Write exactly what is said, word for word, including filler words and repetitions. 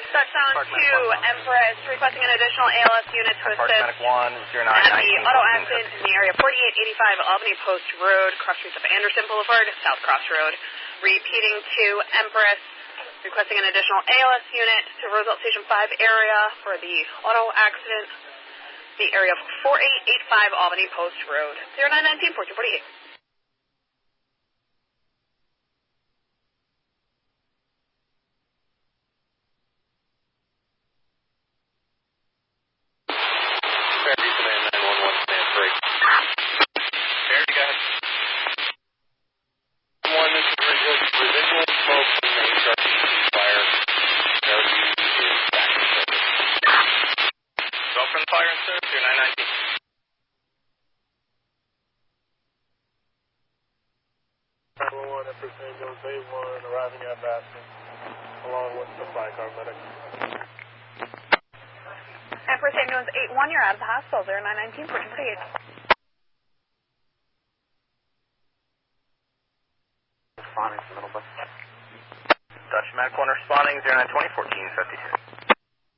Touchdown to Empress, requesting an additional A L S unit to assist Medic one, zero nine, at the auto accident in the area forty-eight eighty-five Albany Post Road, cross streets of Anderson Boulevard, South Cross Road. Repeating to Empress, requesting an additional A L S unit to Roosevelt Station five area for the auto accident, the area forty-eight eighty-five Albany Post Road, zero nine one nine, fourteen forty-eight. Empress Ambulance eight one arriving at Baskin, along with the five-car medic. Empress Ambulance eight one, you're out of the hospital, zero nine one nine, fourteen forty-eight. Responding to middle bus. Dutch Medic one responding, zero nine two zero, fourteen fifty-six.